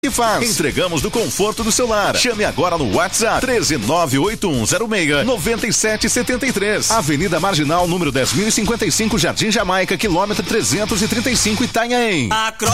que faz. Entregamos no conforto do seu lar. Chame agora no WhatsApp 13981069773. Avenida Marginal, número 10.055, Jardim Jamaica, quilômetro 335, Itanhaém.